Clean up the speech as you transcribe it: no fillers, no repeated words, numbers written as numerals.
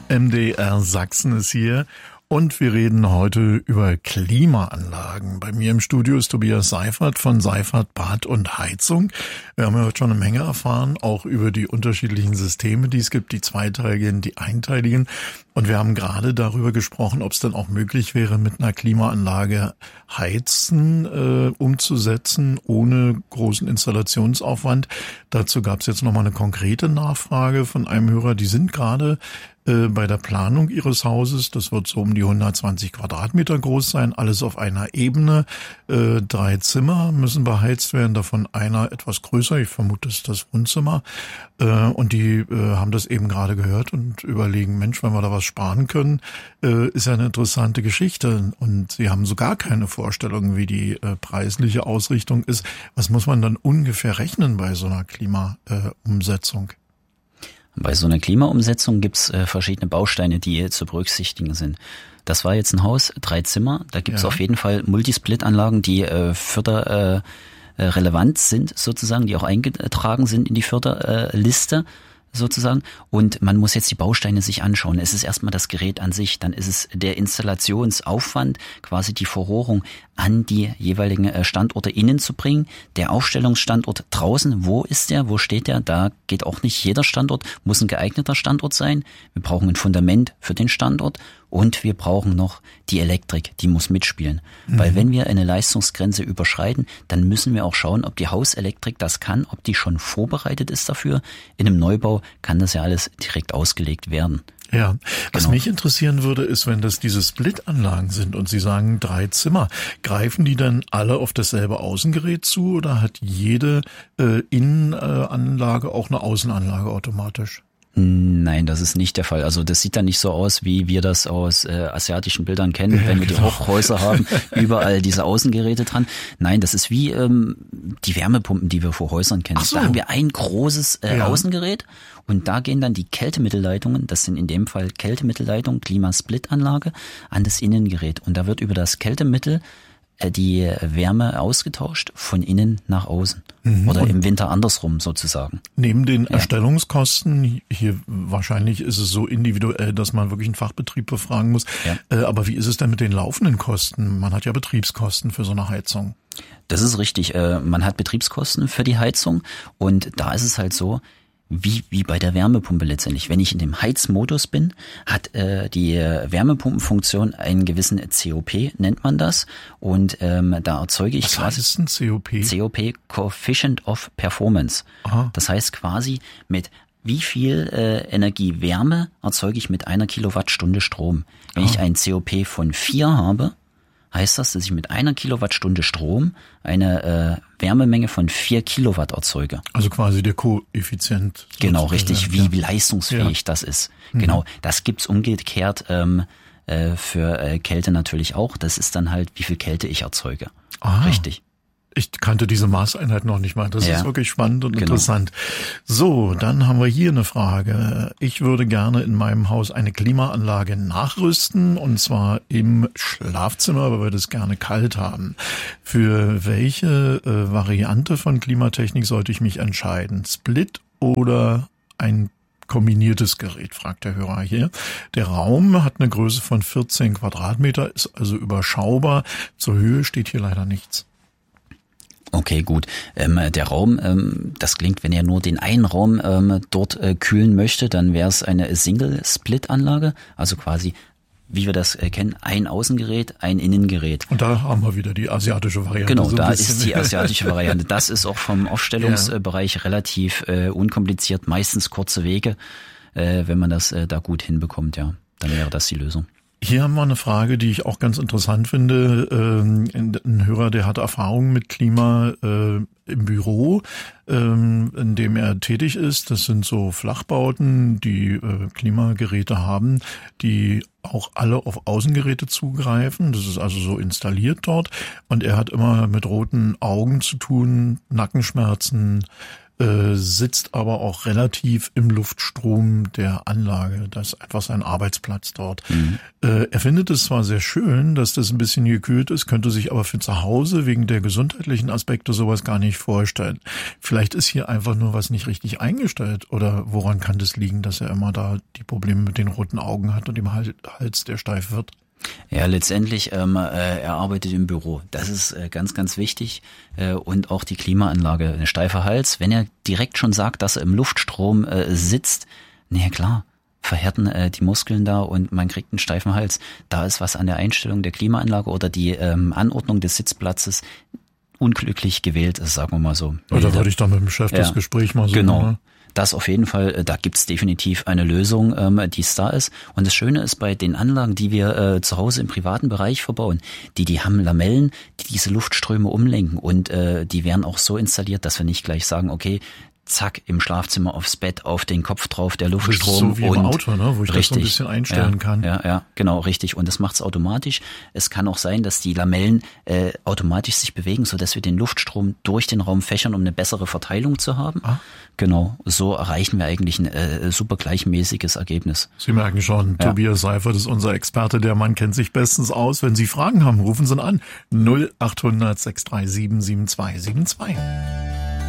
MDR Sachsen ist hier und wir reden heute über Klimaanlagen. Bei mir im Studio ist Tobias Seifert von Seifert Bad und Heizung. Wir haben ja heute schon eine Menge erfahren, auch über die unterschiedlichen Systeme, die es gibt, die zweiteiligen, die einteiligen. Und wir haben gerade darüber gesprochen, ob es dann auch möglich wäre, mit einer Klimaanlage Heizen umzusetzen, ohne großen Installationsaufwand. Dazu gab es jetzt nochmal eine konkrete Nachfrage von einem Hörer. Die sind gerade bei der Planung ihres Hauses, das wird so um die 120 Quadratmeter groß sein, alles auf einer Ebene. 3 Zimmer müssen beheizt werden, davon einer etwas größer, ich vermute, das ist das Wohnzimmer. Und die haben das eben gerade gehört und überlegen, Mensch, wenn wir da was sparen können, ist ja eine interessante Geschichte. Und sie haben so gar keine Vorstellung, wie die preisliche Ausrichtung ist. Was muss man dann ungefähr rechnen bei so einer Klimaumsetzung? Bei so einer Klimaumsetzung gibt's verschiedene Bausteine, die zu berücksichtigen sind. Das war jetzt ein Haus, 3 Zimmer. Da gibt's auf jeden Fall Multisplit-Anlagen, die förderrelevant sind sozusagen, die auch eingetragen sind in die Förderliste sozusagen. Und man muss jetzt die Bausteine sich anschauen. Es ist erstmal das Gerät an sich, dann ist es der Installationsaufwand, quasi die Verrohrung an die jeweiligen Standorte innen zu bringen. Der Aufstellungsstandort draußen, wo ist der, wo steht der? Da geht auch nicht jeder Standort, muss ein geeigneter Standort sein. Wir brauchen ein Fundament für den Standort und wir brauchen noch die Elektrik, die muss mitspielen. Weil wenn wir eine Leistungsgrenze überschreiten, dann müssen wir auch schauen, ob die Hauselektrik das kann, ob die schon vorbereitet ist dafür. In einem Neubau kann das ja alles direkt ausgelegt werden. Ja, was mich interessieren würde, ist, wenn das diese Split-Anlagen sind und Sie sagen 3 Zimmer, greifen die dann alle auf dasselbe Außengerät zu oder hat jede Innenanlage auch eine Außenanlage automatisch? Nein, das ist nicht der Fall. Also das sieht dann nicht so aus, wie wir das aus asiatischen Bildern kennen, wenn wir die Hochhäuser haben, überall diese Außengeräte dran. Nein, das ist wie die Wärmepumpen, die wir vor Häusern kennen. So. Da haben wir ein großes Außengerät und da gehen dann die Kältemittelleitungen, das sind in dem Fall Kältemittelleitungen, Klimasplit-Anlage, an das Innengerät. Und da wird über das Kältemittel die Wärme ausgetauscht von innen nach außen. Oder im Winter andersrum sozusagen. Neben den Erstellungskosten, hier wahrscheinlich ist es so individuell, dass man wirklich einen Fachbetrieb befragen muss. Ja. Aber wie ist es denn mit den laufenden Kosten? Man hat ja Betriebskosten für so eine Heizung. Das ist richtig. Man hat Betriebskosten für die Heizung und da ist es halt so, wie bei der Wärmepumpe letztendlich. Wenn ich in dem Heizmodus bin, hat die Wärmepumpenfunktion einen gewissen COP, nennt man das. Und da erzeuge ich quasi... Was heißt ein COP? COP, Coefficient of Performance. Aha. Das heißt quasi, mit wie viel Energiewärme erzeuge ich mit 1 Kilowattstunde Strom. Wenn ich ein COP von 4 habe, heißt das, dass ich mit 1 Kilowattstunde Strom eine Wärmemenge von 4 Kilowatt erzeuge. Also quasi der Koeffizient. Genau, richtig, wie leistungsfähig das ist. Genau, das gibt's umgekehrt für Kälte natürlich auch. Das ist dann halt, wie viel Kälte ich erzeuge. Richtig. Ich kannte diese Maßeinheit noch nicht mal. Das ist wirklich spannend und interessant. So, dann haben wir hier eine Frage. Ich würde gerne in meinem Haus eine Klimaanlage nachrüsten, und zwar im Schlafzimmer, weil wir das gerne kalt haben. Für welche Variante von Klimatechnik sollte ich mich entscheiden? Split oder ein kombiniertes Gerät, fragt der Hörer hier. Der Raum hat eine Größe von 14 Quadratmeter, ist also überschaubar. Zur Höhe steht hier leider nichts. Okay, gut. Der Raum, das klingt, wenn er nur den einen Raum dort kühlen möchte, dann wäre es eine Single-Split-Anlage, also quasi, wie wir das kennen, ein Außengerät, ein Innengerät. Und da haben wir wieder die asiatische Variante. Genau, so da ist die asiatische Variante. Das ist auch vom Aufstellungsbereich relativ unkompliziert, meistens kurze Wege, wenn man das da gut hinbekommt, dann wäre das die Lösung. Hier haben wir eine Frage, die ich auch ganz interessant finde. Ein Hörer, der hat Erfahrung mit Klima im Büro, in dem er tätig ist. Das sind so Flachbauten, die Klimageräte haben, die auch alle auf Außengeräte zugreifen. Das ist also so installiert dort. Und er hat immer mit roten Augen zu tun, Nackenschmerzen, sitzt aber auch relativ im Luftstrom der Anlage. Das ist einfach sein Arbeitsplatz dort. Er findet es zwar sehr schön, dass das ein bisschen gekühlt ist, könnte sich aber für zu Hause wegen der gesundheitlichen Aspekte sowas gar nicht vorstellen. Vielleicht ist hier einfach nur was nicht richtig eingestellt, oder woran kann das liegen, dass er immer da die Probleme mit den roten Augen hat und dem Hals, der steif wird? Ja, letztendlich, er arbeitet im Büro. Das ist ganz, ganz wichtig. Und auch die Klimaanlage, ein steifer Hals. Wenn er direkt schon sagt, dass er im Luftstrom sitzt, na klar, verhärten die Muskeln da und man kriegt einen steifen Hals. Da ist was an der Einstellung der Klimaanlage oder die Anordnung des Sitzplatzes unglücklich gewählt, sagen wir mal so. Oder würde ich dann mit dem Chef das Gespräch mal so genau. Ne? Das auf jeden Fall, da gibt's definitiv eine Lösung, die es da ist. Und das Schöne ist bei den Anlagen, die wir zu Hause im privaten Bereich verbauen, die haben Lamellen, die diese Luftströme umlenken und die werden auch so installiert, dass wir nicht gleich sagen, okay, zack, im Schlafzimmer aufs Bett, auf den Kopf drauf, der Luftstrom. So wie im Auto, ne? Wo ich das so ein bisschen einstellen kann. Ja, genau, richtig. Und das macht's automatisch. Es kann auch sein, dass die Lamellen automatisch sich bewegen, so dass wir den Luftstrom durch den Raum fächern, um eine bessere Verteilung zu haben. Genau, so erreichen wir eigentlich ein super gleichmäßiges Ergebnis. Sie merken schon, Tobias Seifert ist unser Experte. Der Mann kennt sich bestens aus. Wenn Sie Fragen haben, rufen Sie ihn an. 0800 637 7272.